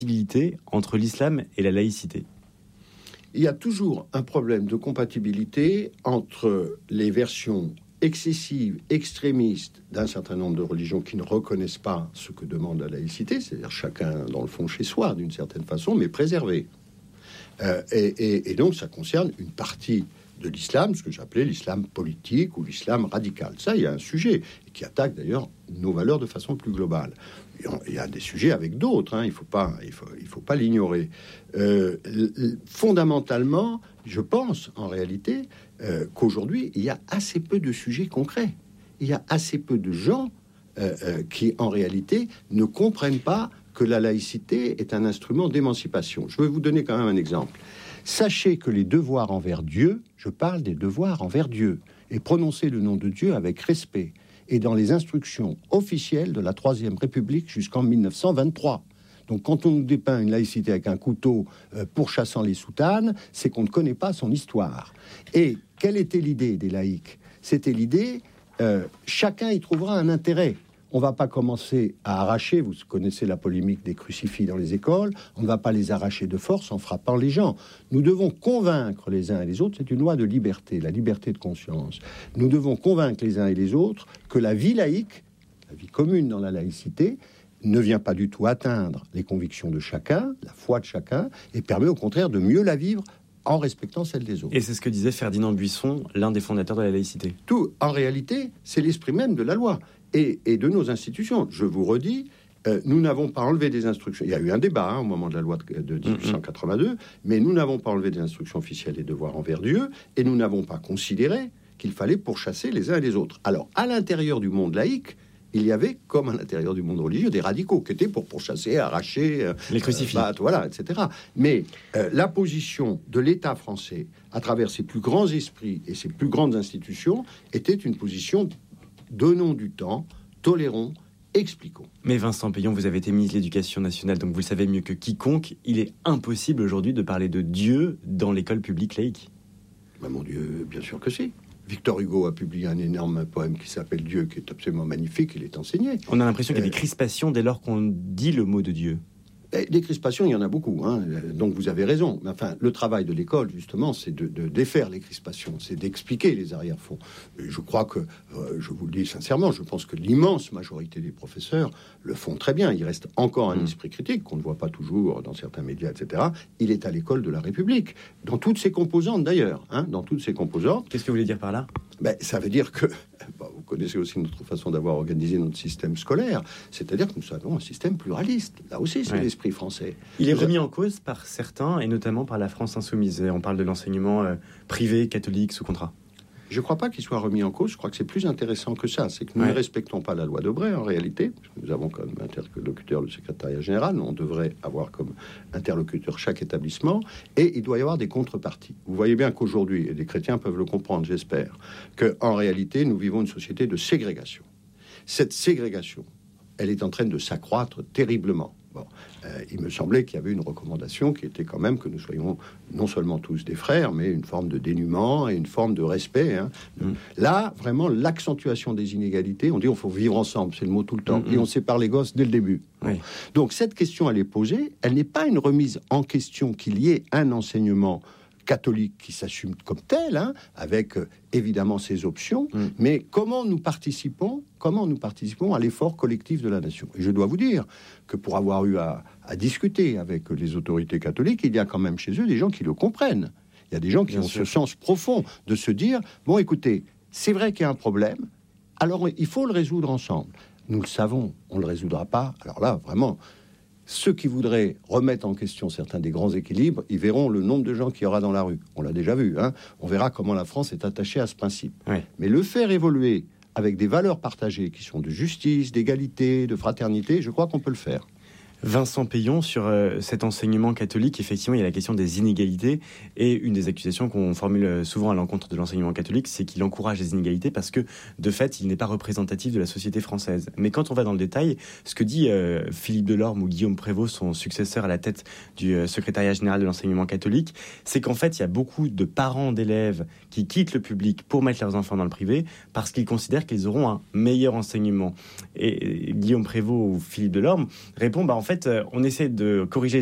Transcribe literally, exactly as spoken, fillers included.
compatibilité entre l'islam et la laïcité? Il y a toujours un problème de compatibilité entre les versions excessives, extrémistes d'un certain nombre de religions qui ne reconnaissent pas ce que demande la laïcité, c'est-à-dire chacun dans le fond chez soi d'une certaine façon, mais préservé. Euh, et, et, et donc ça concerne une partie de l'islam, ce que j'appelais l'islam politique ou l'islam radical. Ça, il y a un sujet qui attaque d'ailleurs nos valeurs de façon plus globale. Il y a des sujets avec d'autres, hein, il ne faut pas, il faut, il faut pas l'ignorer. Euh, fondamentalement, je pense en réalité euh, qu'aujourd'hui, il y a assez peu de sujets concrets. Il y a assez peu de gens euh, euh, qui, en réalité, ne comprennent pas que la laïcité est un instrument d'émancipation. Je vais vous donner quand même un exemple. Sachez que les devoirs envers Dieu, je parle des devoirs envers Dieu, et prononcer le nom de Dieu avec respect, et dans les instructions officielles de la Troisième République jusqu'en mille neuf cent vingt-trois. Donc quand on nous dépeint une laïcité avec un couteau euh, pourchassant les soutanes, c'est qu'on ne connaît pas son histoire. Et quelle était l'idée des laïcs? C'était l'idée, euh, chacun y trouvera un intérêt. On ne va pas commencer à arracher, vous connaissez la polémique des crucifix dans les écoles, on ne va pas les arracher de force en frappant les gens. Nous devons convaincre les uns et les autres, c'est une loi de liberté, la liberté de conscience. Nous devons convaincre les uns et les autres que la vie laïque, la vie commune dans la laïcité, ne vient pas du tout atteindre les convictions de chacun, la foi de chacun, et permet au contraire de mieux la vivre en respectant celle des autres. Et c'est ce que disait Ferdinand Buisson, l'un des fondateurs de la laïcité. Tout, en réalité, c'est l'esprit même de la loi. Et, et de nos institutions. Je vous redis, euh, nous n'avons pas enlevé des instructions. Il y a eu un débat hein, au moment de la loi de, de dix-huit cent quatre-vingt-deux, mais nous n'avons pas enlevé des instructions officielles et devoirs envers Dieu, et nous n'avons pas considéré qu'il fallait pourchasser les uns et les autres. Alors, à l'intérieur du monde laïque, il y avait, comme à l'intérieur du monde religieux, des radicaux qui étaient pour pourchasser, arracher, euh, les crucifix, euh, bah, voilà, et cetera. Mais euh, la position de l'État français, à travers ses plus grands esprits et ses plus grandes institutions, était une position donnons du temps, tolérons, expliquons. Mais Vincent Peillon, vous avez été ministre de l'Éducation nationale, donc vous le savez mieux que quiconque, il est impossible aujourd'hui de parler de Dieu dans l'école publique laïque. Ben mon Dieu, bien sûr que si. Victor Hugo a publié un énorme poème qui s'appelle Dieu, qui est absolument magnifique, il est enseigné. On a l'impression qu'il y a euh, des crispations dès lors qu'on dit le mot de Dieu. Des crispations, il y en a beaucoup, hein. Donc vous avez raison. Mais enfin, le travail de l'école, justement, c'est de, de défaire les crispations, c'est d'expliquer les arrière-fonds. Et je crois que, euh, je vous le dis sincèrement, je pense que l'immense majorité des professeurs le font très bien. Il reste encore un mmh. esprit critique qu'on ne voit pas toujours dans certains médias, et cetera. Il est à l'école de la République, dans toutes ses composantes d'ailleurs, hein, dans toutes ses composantes. Qu'est-ce que vous voulez dire par là? Ben, ça veut dire que, bah, vous connaissez aussi notre façon d'avoir organisé notre système scolaire, c'est-à-dire que nous avons un système pluraliste. Là aussi, c'est ouais. l'esprit français. Il est remis en cause par certains, et notamment par la France insoumise. On parle de l'enseignement euh, privé, catholique, sous contrat. Je ne crois pas qu'il soit remis en cause. Je crois que c'est plus intéressant que ça. C'est que nous ouais. ne respectons pas la loi d'Aubray, en réalité. Nous avons comme interlocuteur le secrétariat général. On devrait avoir comme interlocuteur chaque établissement. Et il doit y avoir des contreparties. Vous voyez bien qu'aujourd'hui, et les chrétiens peuvent le comprendre, j'espère, qu'en réalité, nous vivons une société de ségrégation. Cette ségrégation, elle est en train de s'accroître terriblement. Bon, euh, il me semblait qu'il y avait une recommandation qui était quand même que nous soyons non seulement tous des frères, mais une forme de dénuement et une forme de respect. Hein. Mmh. Là, vraiment, l'accentuation des inégalités, on dit qu'il faut vivre ensemble, c'est le mot tout le temps, mmh. et on sépare les gosses dès le début. Oui. Bon. Donc cette question, elle est posée, elle n'est pas une remise en question qu'il y ait un enseignement catholique qui s'assume comme tel, hein, avec euh, évidemment ses options, mmh. mais comment nous participons, comment nous participons à l'effort collectif de la nation. Et je dois vous dire que pour avoir eu à, à discuter avec les autorités catholiques, il y a quand même chez eux des gens qui le comprennent. Il y a des gens qui Bien ont sûr. ce sens profond de se dire, bon écoutez, c'est vrai qu'il y a un problème, alors il faut le résoudre ensemble. Nous le savons, on ne le résoudra pas. Alors là, vraiment... Ceux qui voudraient remettre en question certains des grands équilibres, ils verront le nombre de gens qu'il y aura dans la rue. On l'a déjà vu, hein. On verra comment la France est attachée à ce principe. Oui. Mais le faire évoluer avec des valeurs partagées qui sont de justice, d'égalité, de fraternité, je crois qu'on peut le faire. Vincent Peillon, sur euh, cet enseignement catholique, effectivement, il y a la question des inégalités. Et une des accusations qu'on formule souvent à l'encontre de l'enseignement catholique, c'est qu'il encourage les inégalités parce que, de fait, il n'est pas représentatif de la société française. Mais quand on va dans le détail, ce que dit euh, Philippe Delorme ou Guillaume Prévost, son successeur à la tête du euh, secrétariat général de l'enseignement catholique, c'est qu'en fait, il y a beaucoup de parents d'élèves qui quittent le public pour mettre leurs enfants dans le privé parce qu'ils considèrent qu'ils auront un meilleur enseignement. Et, et Guillaume Prévost ou Philippe Delorme répond, bah, en fait, fait, on essaie de corriger